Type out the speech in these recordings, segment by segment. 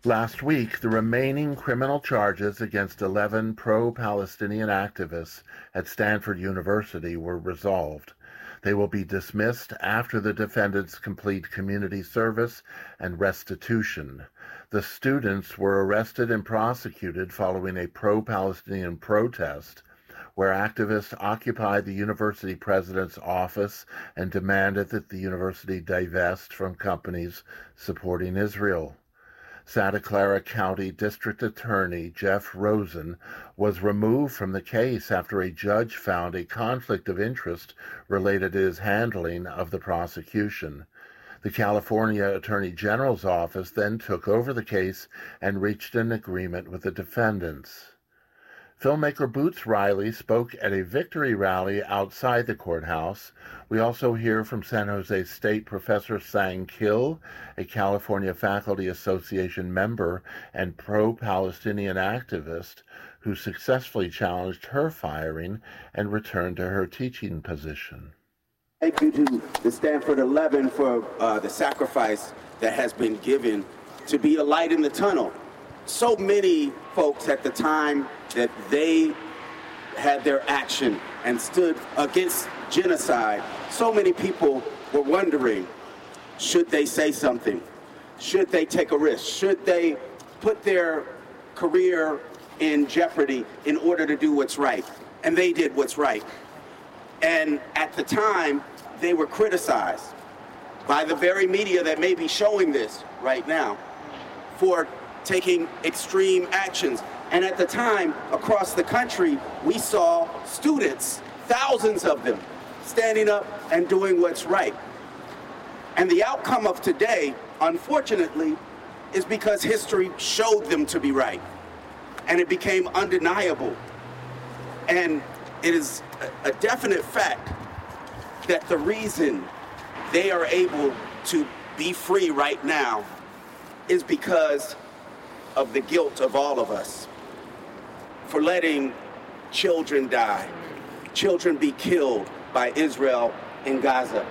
Last week, the remaining criminal charges against 11 pro-Palestinian activists at Stanford University were resolved. They will be dismissed after the defendants complete community service and restitution. The students were arrested and prosecuted following a pro-Palestinian protest where activists occupied the university president's office and demanded that the university divest from companies supporting Israel. Santa Clara County District Attorney Jeff Rosen was removed from the case after a judge found a conflict of interest related to his handling of the prosecution. The California Attorney General's office then took over the case and reached an agreement with the defendants. Filmmaker Boots Riley spoke at a victory rally outside the courthouse. We also hear from San Jose State Professor Sang Kil, a California Faculty Association member and pro-Palestinian activist who successfully challenged her firing and returned to her teaching position. Thank you to the Stanford 11 for the sacrifice that has been given to be a light in the tunnel. So many folks at the time that they had their action and stood against genocide, so many people were wondering, should they say something? Should they take a risk? Should they put their career in jeopardy in order to do what's right? And they did what's right. And at the time, they were criticized by the very media that may be showing this right now for taking extreme actions. And at the time, across the country, we saw students, thousands of them, standing up and doing what's right. And the outcome of today, unfortunately, is because history showed them to be right. And it became undeniable. And it is a definite fact that the reason they are able to be free right now is because of the guilt of all of us for letting children die, children be killed by Israel in Gaza.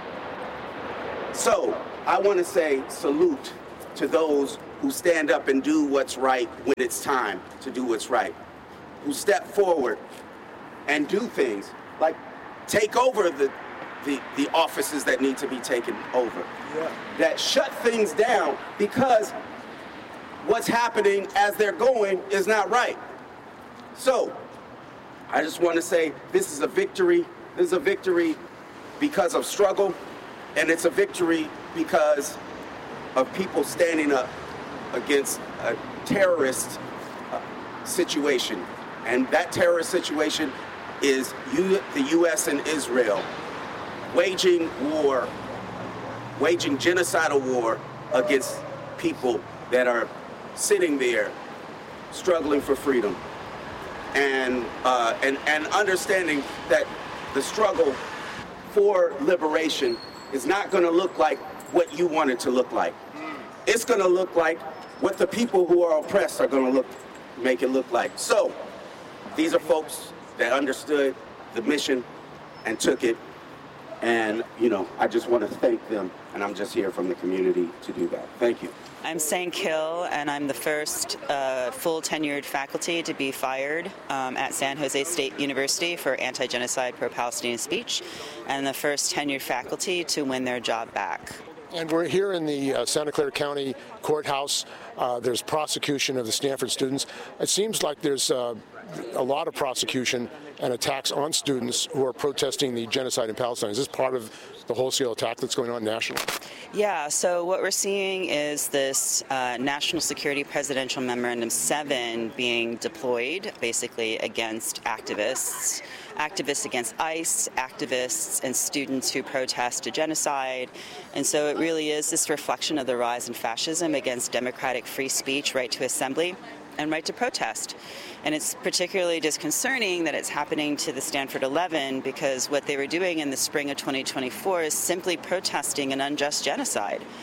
So I want to say salute to those who stand up and do what's right when it's time to do what's right, who step forward and do things like take over the offices that need to be taken over, that shut things down because what's happening as they're going is not right. So I just want to say this is a victory. This is a victory because of struggle, and it's a victory because of people standing up against a terrorist situation. And that terrorist situation is the U.S. and Israel waging war, waging genocidal war against people that are sitting there struggling for freedom, and understanding that the struggle for liberation is not going to look like what you want it to look like. It's going to look like what the people who are oppressed are going to make it look like. So these are folks that understood the mission and took it. And, I just want to thank them, and I'm just here from the community to do that. Thank you. I'm Sang Kil, and I'm the first full tenured faculty to be fired at San Jose State University for anti-genocide pro-Palestinian speech, and the first tenured faculty to win their job back. And we're here in the Santa Clara County Courthouse. There's prosecution of the Stanford students. It seems like there's a lot of prosecution and attacks on students who are protesting the genocide in Palestine. Is this part of the wholesale attack that's going on nationally? Yeah, so what we're seeing is this National Security Presidential Memorandum 7 being deployed basically against activists against ICE, activists and students who protest a genocide. And so it really is this reflection of the rise in fascism against democratic free speech, right to assembly, and right to protest. And it's particularly disconcerting that it's happening to the Stanford 11 because what they were doing in the spring of 2024 is simply protesting an unjust genocide.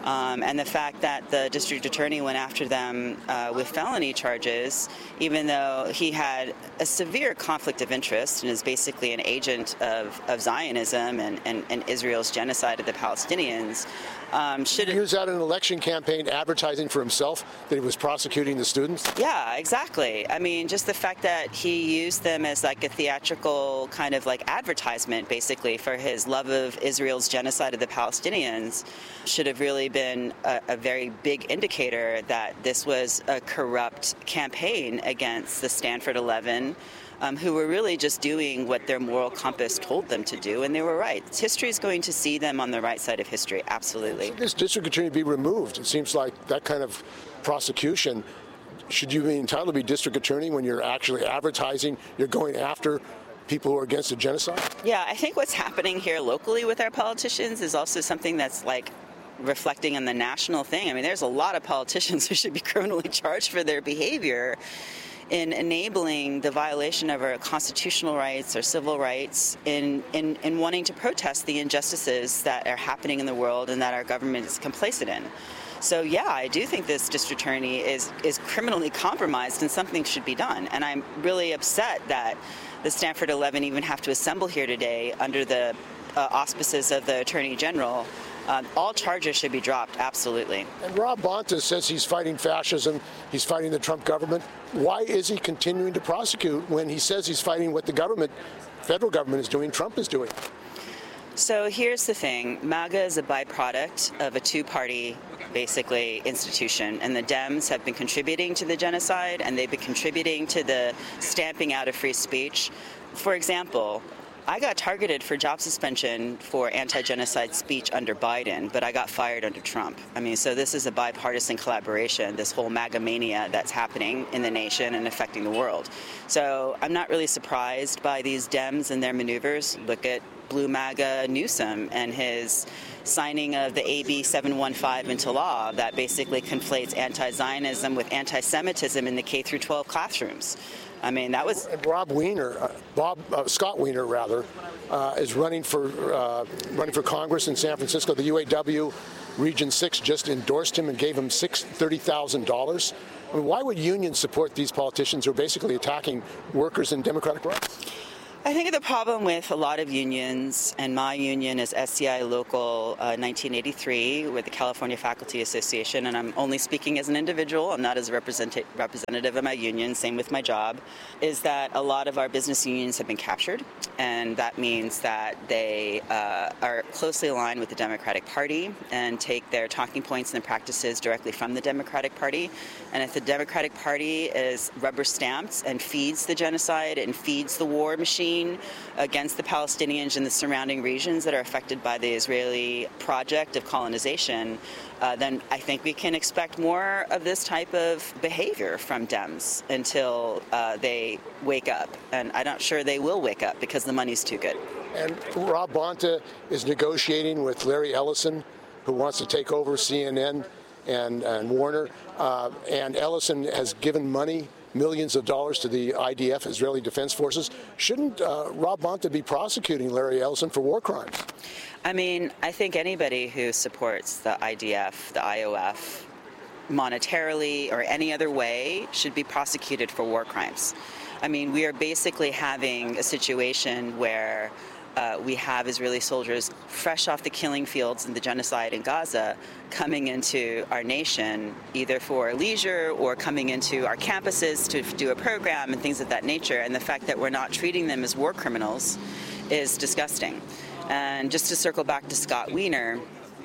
And the fact that the district attorney went after them with felony charges, even though he had a severe conflict of interest and is basically an agent of Zionism and Israel's genocide of the Palestinians, should he use that in an election campaign advertising for himself that he was prosecuting the students? Yeah, exactly. I mean, just the fact that he used them as like a theatrical kind of like advertisement, basically, for his love of Israel's genocide of the Palestinians should have really been a very big indicator that this was a corrupt campaign against the Stanford 11, who were really just doing what their moral compass told them to do, and they were right. History is going to see them on the right side of history, absolutely. Should this district attorney be removed? It seems like that kind of prosecution, should you be entitled to be district attorney when you're actually advertising, you're going after people who are against the genocide? Yeah, I think what's happening here locally with our politicians is also something that's like reflecting on the national thing. I mean, there's a lot of politicians who should be criminally charged for their behavior in enabling the violation of our constitutional rights or civil rights in wanting to protest the injustices that are happening in the world and that our government is complacent in. So yeah, I do think this district attorney is criminally compromised and something should be done. And I'm really upset that the Stanford 11 even have to assemble here today under the auspices of the Attorney General. All charges should be dropped, absolutely. And Rob Bonta says he's fighting fascism, he's fighting the Trump government. Why is he continuing to prosecute when he says he's fighting what the government, federal government is doing, Trump is doing? So here's the thing. MAGA is a byproduct of a two-party, basically, institution. And the Dems have been contributing to the genocide, and they've been contributing to the stamping out of free speech. For example, I got targeted for job suspension for anti-genocide speech under Biden, but I got fired under Trump. I mean, so this is a bipartisan collaboration, this whole MAGA mania that's happening in the nation and affecting the world. So I'm not really surprised by these Dems and their maneuvers. Look at Blue MAGA Newsom and his signing of the AB 715 into law that basically conflates anti-Zionism with anti-Semitism in the K-12 classrooms. I mean, that was... And Scott Wiener, is running for Congress in San Francisco. The UAW Region 6 just endorsed him and gave him $30,000. I mean, why would unions support these politicians who are basically attacking workers and democratic rights? I think the problem with a lot of unions, and my union is SCI Local 1983 with the California Faculty Association, and I'm only speaking as an individual, I'm not as a representative of my union, same with my job, is that a lot of our business unions have been captured, and that means that they are closely aligned with the Democratic Party and take their talking points and their practices directly from the Democratic Party. And if the Democratic Party is rubber stamped and feeds the genocide and feeds the war machine against the Palestinians and the surrounding regions that are affected by the Israeli project of colonization, then I think we can expect more of this type of behavior from Dems until they wake up. And I'm not sure they will wake up because the money's too good. And Rob Bonta is negotiating with Larry Ellison, who wants to take over CNN and Warner. And Ellison has given money, millions of dollars, to the IDF, Israeli Defense Forces. Shouldn't Rob Bonta be prosecuting Larry Ellison for war crimes? I mean, I think anybody who supports the IDF, the IOF, monetarily or any other way should be prosecuted for war crimes. I mean, we are basically having a situation where we have Israeli soldiers fresh off the killing fields and the genocide in Gaza coming into our nation, either for leisure or coming into our campuses to do a program and things of that nature. And the fact that we're not treating them as war criminals is disgusting. And just to circle back to Scott Wiener,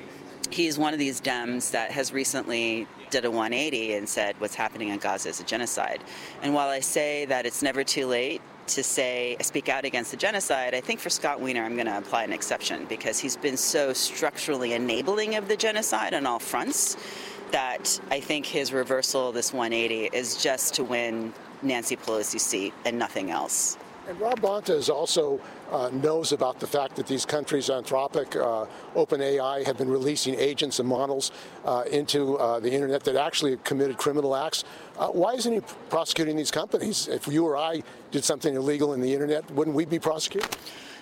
he's one of these Dems that has recently did a 180 and said what's happening in Gaza is a genocide. And while I say that it's never too late to speak out against the genocide, I think for Scott Wiener I'm going to apply an exception because he's been so structurally enabling of the genocide on all fronts that I think his reversal, this 180, is just to win Nancy Pelosi's seat and nothing else. And Rob Bonta is also knows about the fact that these countries, Anthropic, OpenAI, have been releasing agents and models into the internet that actually committed criminal acts. Why isn't he prosecuting these companies? If you or I did something illegal in the internet, wouldn't we be prosecuted?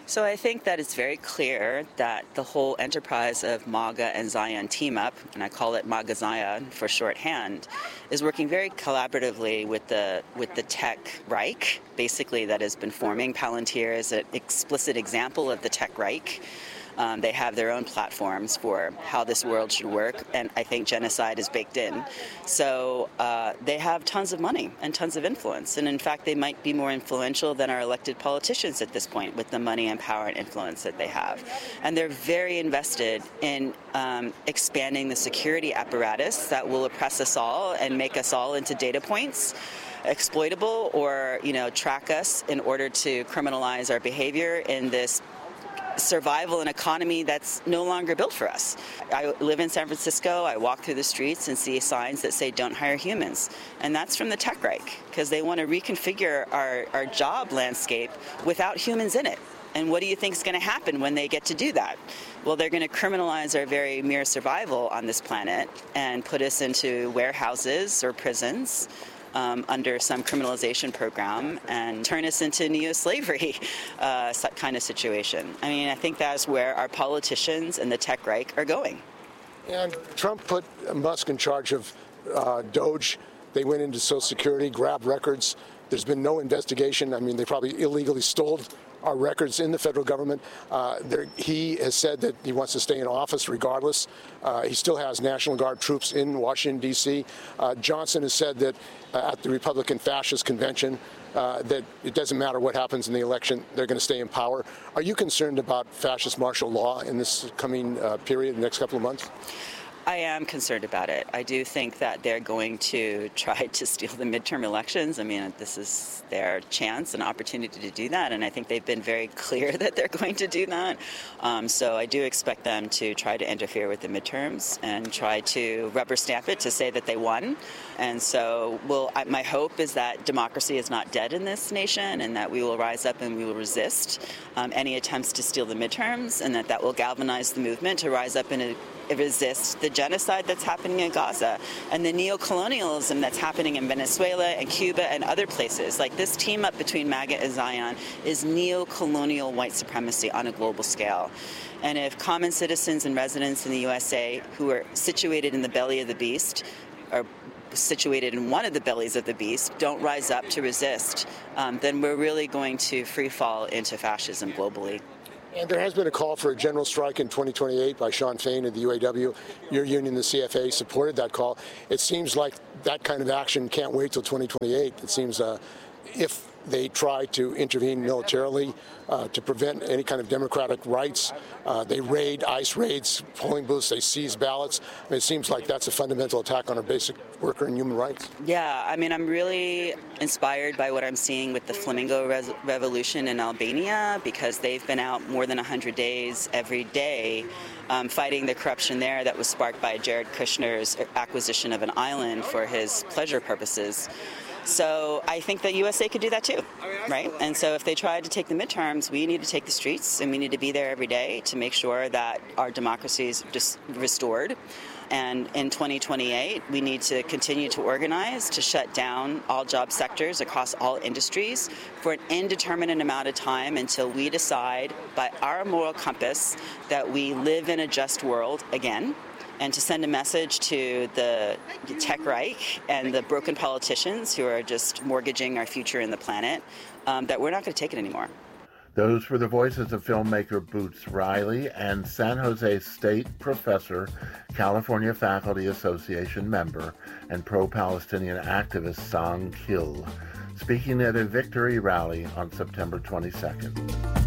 So I think that it's very clear that the whole enterprise of MAGA and Zion team up, and I call it MAGA Zion for shorthand, is working very collaboratively with the tech Reich, basically, that has been forming. Palantir is an explicit example of the tech Reich. They have their own platforms for how this world should work, and I think genocide is baked in. So they have tons of money and tons of influence, and in fact they might be more influential than our elected politicians at this point with the money and power and influence that they have. And they're very invested in expanding the security apparatus that will oppress us all and make us all into data points, exploitable, or track us in order to criminalize our behavior in this survival and economy that's no longer built for us. I live in San Francisco. I walk through the streets and see signs that say don't hire humans. And that's from the tech Reich, because they want to reconfigure our job landscape without humans in it. And what do you think is going to happen when they get to do that? Well, they're going to criminalize our very mere survival on this planet and put us into warehouses or prisons under some criminalization program and turn us into neo-slavery kind of situation. I mean, I think that's where our politicians and the tech Reich are going. And Trump put Musk in charge of Doge. They went into Social Security, grabbed records. There's been no investigation. I mean, they probably illegally stole our records in the federal government. He has said that he wants to stay in office regardless. He still has National Guard troops in Washington, D.C. Johnson has said that at the Republican Fascist Convention that it doesn't matter what happens in the election, they're going to stay in power. Are you concerned about fascist martial law in this coming period, the next couple of months? I am concerned about it. I do think that they're going to try to steal the midterm elections. I mean, this is their chance and opportunity to do that, and I think they've been very clear that they're going to do that. So I do expect them to try to interfere with the midterms and try to rubber stamp it to say that they won. And so my hope is that democracy is not dead in this nation and that we will rise up and we will resist any attempts to steal the midterms, and that will galvanize the movement to rise up and resist the genocide that's happening in Gaza and the neocolonialism that's happening in Venezuela and Cuba and other places. Like, this team up between MAGA and Zion is neocolonial white supremacy on a global scale. And if common citizens and residents in the USA who are situated in the belly of the beast, or situated in one of the bellies of the beast, don't rise up to resist, then we're really going to free fall into fascism globally. And there has been a call for a general strike in 2028 by Sean Fain of the UAW. Your union, the CFA, supported that call. It seems like that kind of action can't wait till 2028. It seems if they try to intervene militarily to prevent any kind of democratic rights, they raid, ICE raids, polling booths, they seize ballots. I mean, it seems like that's a fundamental attack on our basic worker and human rights. Yeah, I mean, I'm really inspired by what I'm seeing with the Flamingo Revolution in Albania, because they've been out more than 100 days every day fighting the corruption there that was sparked by Jared Kushner's acquisition of an island for his pleasure purposes. So I think the USA could do that too, right? And so if they try to take the midterms, we need to take the streets, and we need to be there every day to make sure that our democracy is just restored. And in 2028, we need to continue to organize to shut down all job sectors across all industries for an indeterminate amount of time until we decide by our moral compass that we live in a just world again, and to send a message to the tech Reich and the broken politicians who are just mortgaging our future in the planet, that we're not going to take it anymore. Those were the voices of filmmaker Boots Riley and San Jose State professor, California Faculty Association member, and pro-Palestinian activist Song Kil, speaking at a victory rally on September 22nd.